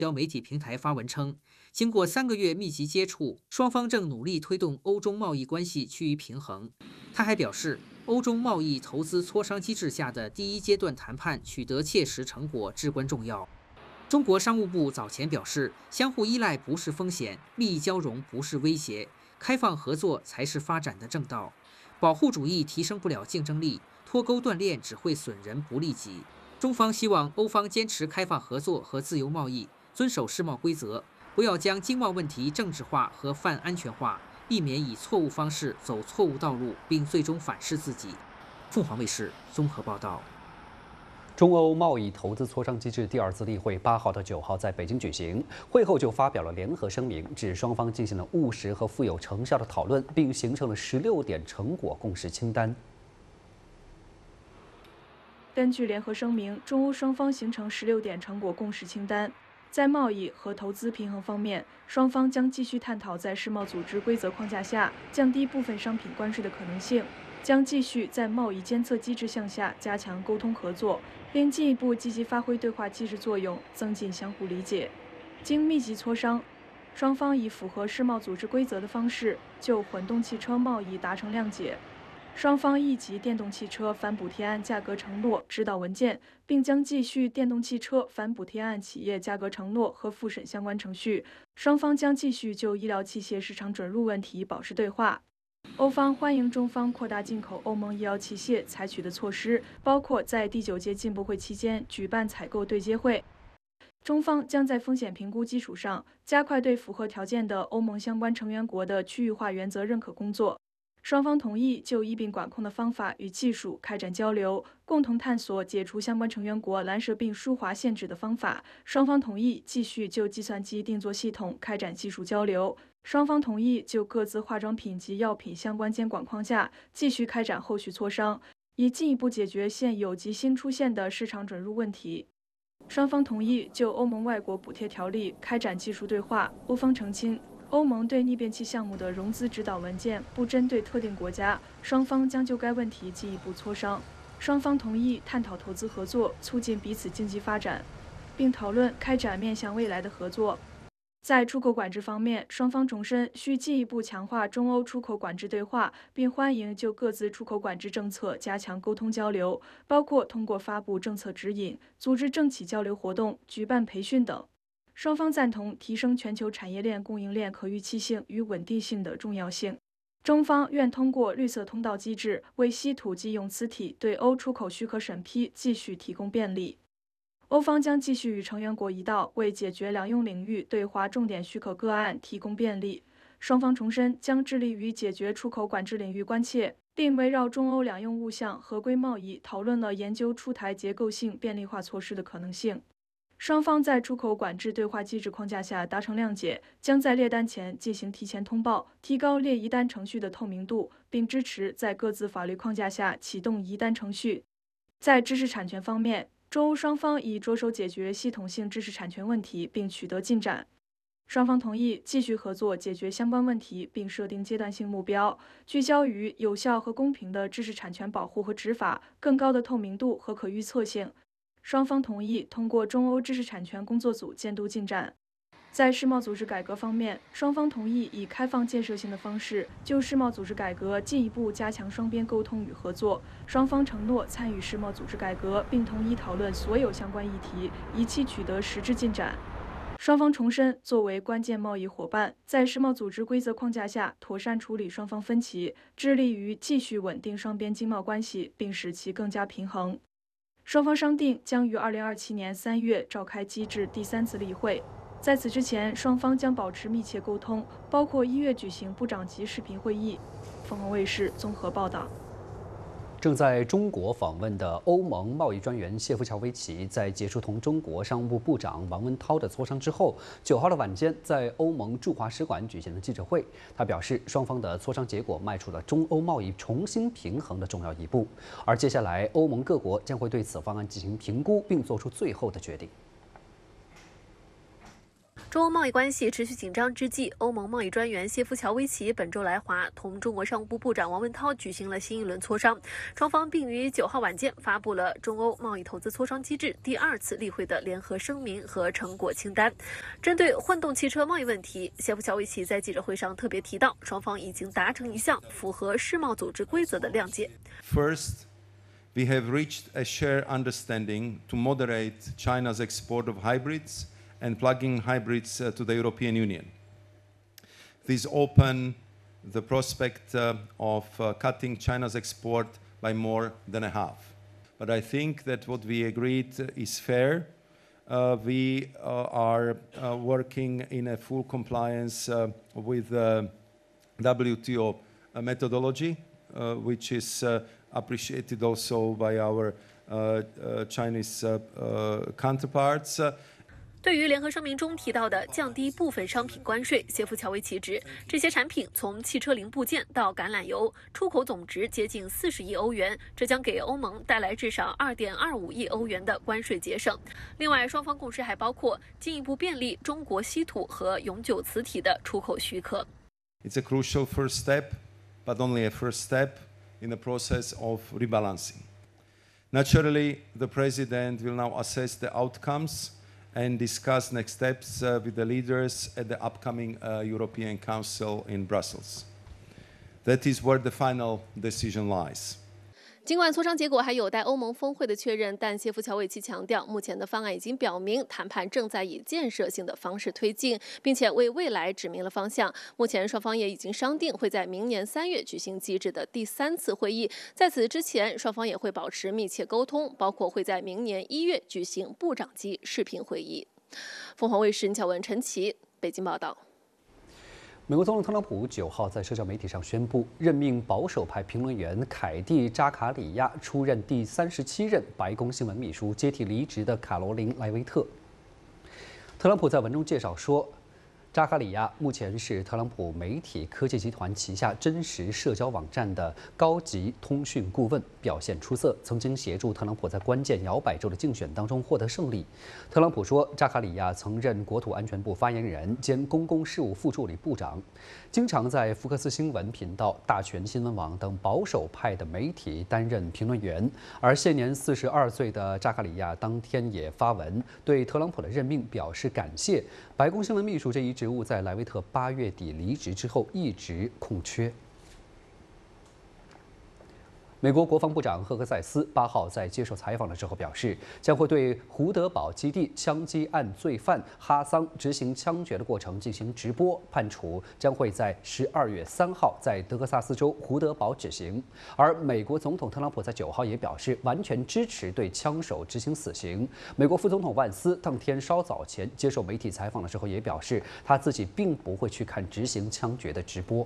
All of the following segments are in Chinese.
社交媒体平台发文称，经过3个月密集接触，双方正努力推动欧中贸易关系趋于平衡。他还表示，欧中贸易投资磋商机制下的第1阶段谈判取得切实成果至关重要。中国商务部早前表示，相互依赖不是风险，利益交融不是威胁，开放合作才是发展的正道。保护主义提升不了竞争力，脱钩断链只会损人不利己。中方希望欧方坚持开放合作和自由贸易，遵守世贸规则，不要将经贸问题政治化和泛安全化，避免以错误方式走错误道路，并最终反噬自己。凤凰卫视综合报道。 中欧贸易投资磋商机制第2次例会8号到9号在北京举行，会后就发表了联合声明，指双方进行了务实和富有成效的讨论，并形成了16点成果共识清单。 根据联合声明，中欧双方形成16点成果共识清单。在贸易和投资平衡方面，双方将继续探讨在世贸组织规则框架下降低部分商品关税的可能性，将继续在贸易监测机制项下加强沟通合作，并进一步积极发挥对话机制作用，增进相互理解。经密集磋商，双方以符合世贸组织规则的方式就混动汽车贸易达成谅解。双方亦及电动汽车反补贴案价格承诺指导文件，并将继续电动汽车反补贴案企业价格承诺和复审相关程序。双方将继续就医疗器械市场准入问题保持对话。欧方欢迎中方扩大进口欧盟医药器械采取的措施，包括在第9届进博会期间举办采购对接会。中方将在风险评估基础上，加快对符合条件的欧盟相关成员国的区域化原则认可工作。双方同意就疫病管控的方法与技术开展交流，共同探索解除相关成员国蓝舌病输华限制的方法。双方同意继续就计算机定座系统开展技术交流。双方同意就各自化妆品及药品相关监管框架继续开展后续磋商，以进一步解决现有及新出现的市场准入问题。双方同意就欧盟外国补贴条例开展技术对话。欧方澄清，欧盟对逆变器项目的融资指导文件不针对特定国家，双方将就该问题进一步磋商。双方同意探讨投资合作，促进彼此经济发展，并讨论开展面向未来的合作。在出口管制方面，双方重申需进一步强化中欧出口管制对话，并欢迎就各自出口管制政策加强沟通交流，包括通过发布政策指引、组织政企交流活动、举办培训等。双方赞同提升全球产业链供应链可预期性与稳定性的重要性。中方愿通过绿色通道机制，为稀土及永磁体对欧出口许可审批继续提供便利。欧方将继续与成员国一道，为解决两用领域对华重点许可个案提供便利。双方重申将致力于解决出口管制领域关切，并围绕中欧两用物项合规贸易讨论了研究出台结构性便利化措施的可能性。双方在出口管制对话机制框架下达成谅解，将在列单前进行提前通报，提高列移单程序的透明度，并支持在各自法律框架下启动移单程序。在知识产权方面，中欧双方已着手解决系统性知识产权问题，并取得进展。双方同意继续合作解决相关问题，并设定阶段性目标，聚焦于有效和公平的知识产权保护和执法、更高的透明度和可预测性。双方同意通过中欧知识产权工作组监督进展。在世贸组织改革方面，双方同意以开放建设性的方式就世贸组织改革进一步加强双边沟通与合作。双方承诺参与世贸组织改革，并同意讨论所有相关议题，以期取得实质进展。双方重申，作为关键贸易伙伴，在世贸组织规则框架下妥善处理双方分歧，致力于继续稳定双边经贸关系，并使其更加平衡。双方商定将于2027年3月召开机制第3次例会。在此之前，双方将保持密切沟通，包括1月举行部长级视频会议。凤凰卫视综合报道。 正在中国访问的欧盟贸易专员谢夫乔维奇，在结束同中国商务部部长王文涛的磋商之后，9号的晚间在欧盟驻华使馆举行了记者会。他表示，双方的磋商结果迈出了中欧贸易重新平衡的重要一步，而接下来欧盟各国将会对此方案进行评估，并做出最后的决定。 中欧贸易关系持续紧张之际，欧盟贸易专员谢夫乔维奇本周来华，同中国商务部部长王文涛举行了新一轮磋商。双方并于9号晚间发布了中欧贸易投资磋商机制第2次例会的联合声明和成果清单。针对混动汽车贸易问题，谢夫乔维奇在记者会上特别提到，双方已经达成一项符合世贸组织规则的谅解。 First, we have reached a shared understanding to moderate China's export of hybrids and plug-in hybrids to the European Union. These open the prospect of cutting China's export by more than a half. But I think that what we agreed is fair. We are working in a full compliance with WTO methodology, which is appreciated also by our Chinese counterparts. 对于联合声明中提到的降低部分商品关税，谢夫乔维奇指，这些产品从汽车零部件到橄榄油，出口总值接近40亿欧元，这将给欧盟带来至少2.25亿欧元的关税节省。另外，双方共识还包括进一步便利中国稀土和永久磁体的出口许可。 It's a crucial first step, but only a first step in the process of rebalancing. Naturally, the President will now assess the outcomes and discuss next steps with the leaders at the upcoming European Council in Brussels. That is where the final decision lies. 尽管磋商结果还有待欧盟峰会的确认，但谢夫乔维奇强调，目前的方案已经表明谈判正在以建设性的方式推进，并且为未来指明了方向。目前双方也已经商定会在明年3月举行机制的第3次会议，在此之前，双方也会保持密切沟通，包括会在明年1月举行部长级视频会议。凤凰卫视陈巧文、陈琦北京报道。 美国总统特朗普9号在社交媒体上宣布，任命保守派评论员凯蒂·扎卡里亚出任第37任白宫新闻秘书，接替离职的卡罗琳·莱维特。特朗普在文中介绍说，扎卡里亚目前是特朗普媒体科技集团旗下真实社交网站的高级通讯顾问，表现出色，曾经协助特朗普在关键摇摆州的竞选当中获得胜利。特朗普说，扎卡里亚曾任国土安全部发言人兼公共事务副助理部长，经常在福克斯新闻频道、大全新闻网等保守派的媒体担任评论员。而现年42岁的扎卡里亚当天也发文对特朗普的任命表示感谢。白宫新闻秘书这一职务在莱维特8月底离职之后一直空缺。美国国防部长赫格塞斯8号在接受采访的时候表示，将会对胡德堡基地枪击案罪犯哈桑执行枪决的过程进行直播，判处将会在12月3号在德克萨斯州胡德堡执行。而美国总统特朗普在9号也表示，完全支持对枪手执行死刑。美国副总统万斯当天稍早前接受媒体采访的时候也表示，他自己并不会去看执行枪决的直播。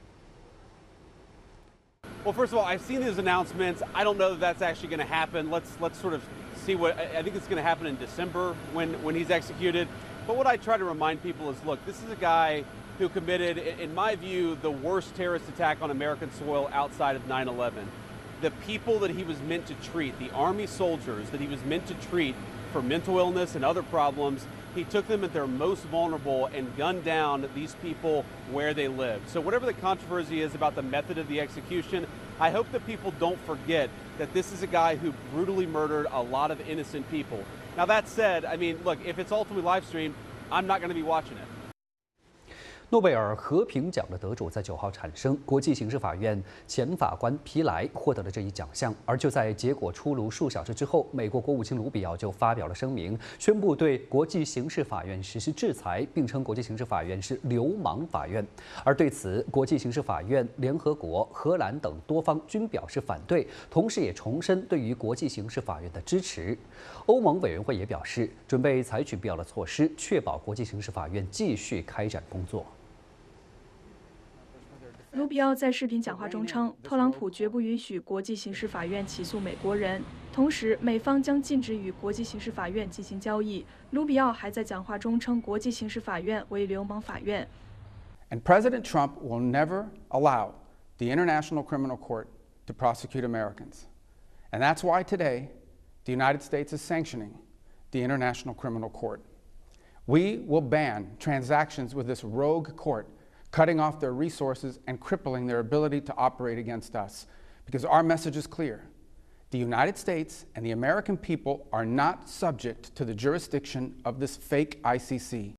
Well, first of all, I've seen these announcements. I don't know that that's actually going to happen. Let's sort of see what I think it's going to happen in December when he's executed. But what I try to remind people is, look, this is a guy who committed, in my view, the worst terrorist attack on American soil outside of 9/11. The people that he was meant to treat, the Army soldiers that he was meant to treat for mental illness and other problems, he took them at their most vulnerable and gunned down these people where they live. So whatever the controversy is about the method of the execution, I hope that people don't forget that this is a guy who brutally murdered a lot of innocent people. Now that said, I mean, look, if it's ultimately live streamed, I'm not going to be watching it. 诺贝尔和平奖的得主在9号产生，国际刑事法院前法官皮莱获得了这一奖项。而就在结果出炉数小时之后，美国国务卿卢比奥就发表了声明，宣布对国际刑事法院实施制裁，并称国际刑事法院是流氓法院。而对此，国际刑事法院、联合国、荷兰等多方均表示反对，同时也重申对于国际刑事法院的支持。欧盟委员会也表示，准备采取必要的措施，确保国际刑事法院继续开展工作。 卢比奥在视频讲话中称，特朗普绝不允许国际刑事法院起诉美国人，同时美方将禁止与国际刑事法院进行交易。卢比奥还在讲话中称国际刑事法院为流氓法院。 And President Trump will never allow the International Criminal Court to prosecute Americans. And that's why today the United States is sanctioning the International Criminal Court. We will ban transactions with this rogue court, cutting off their resources and crippling their ability to operate against us. Because our message is clear. The United States and the American people are not subject to the jurisdiction of this fake ICC.